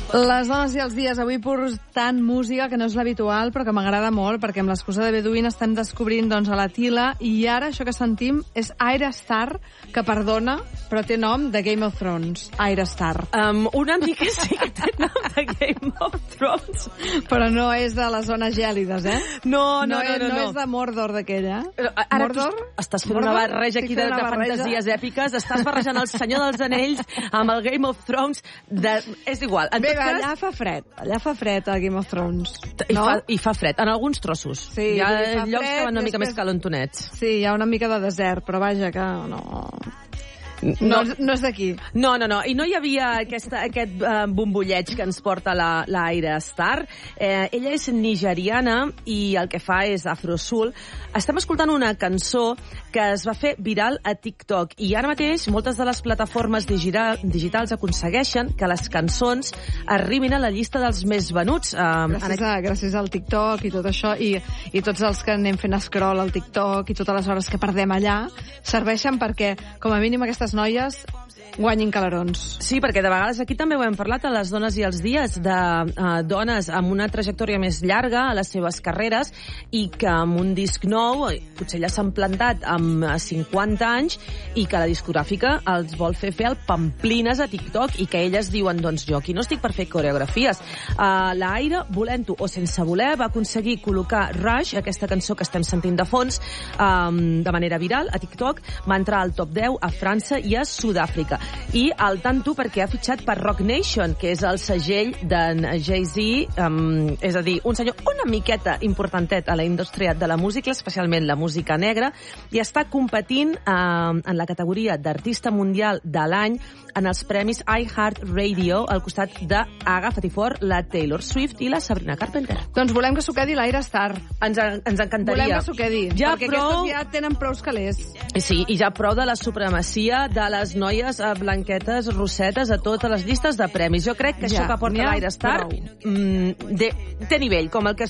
Les dones i els dies, avui portant música que no és l'habitual, però que m'agrada molt, perquè amb l'excusa de Bedouin estem descobrint a la Tila, i ara això que sentim és Aire Star, que perdona, però té nom de Game of Thrones. Aire Star. Una mica sí que té nom de Game of Thrones. Però no és de les zones gèlides, eh? No és de Mordor d'aquella. Ara Mordor? Tu estàs fent una barreja aquí de fantasies èpiques, estàs barrejant el Senyor dels Anells amb el Game of Thrones. És igual. Bé, allà fa fred a Game of Thrones. I fa fred, en alguns trossos. Sí, hi ha llocs que van una mica més calontonets. Sí, hi ha una mica de desert, però vaja que no és d'aquí. No. I no hi havia aquest bombulleig que ens porta l'Aire Star. Ella és nigeriana i el que fa és afrosoul. Estem escoltant una cançó que es va fer viral a TikTok i ara mateix moltes de les plataformes digitals aconsegueixen que les cançons arribin a la llista dels més venuts. Gràcies al TikTok i tot això, i tots els que anem fent scroll al TikTok i totes les hores que perdem allà, serveixen perquè, com a mínim, aquestes noies guanyin calarons. Sí, perquè de vegades aquí també ho hem parlat a les dones i els dies, de dones amb una trajectòria més llarga a les seves carreres i que amb un disc nou potser ja s'han plantat amb 50 anys i que la discogràfica els vol fer el pamplines a TikTok i que elles diuen, doncs jo aquí no estic per fer coreografies. L'Aire, volent-ho o sense voler, va aconseguir col·locar Rush, aquesta cançó que estem sentint de fons, de manera viral a TikTok, va entrar al top 10 a França i a Sud-àfrica. I al tanto perquè ha fitxat per Rock Nation, que és el segell d'en Jay-Z, és a dir, un senyor una miqueta importantet a la indústria de la música, especialment la música negra, i està competint en la categoria d'artista mundial de l'any en els premis iHeartRadio al costat de, agafa-t'hi fort, la Taylor Swift i la Sabrina Carpenter. Doncs volem que s'ho quedi l'Aire Star. Ens encantaria. Volem que s'ho quedi, perquè aquestes ja tenen prous calés. Sí, i ja prou de la supremacia de les noies blanquetes, rossetes, a totes les llistes de premis. Jo crec que això que porta l'Aire Star té nivell, com el que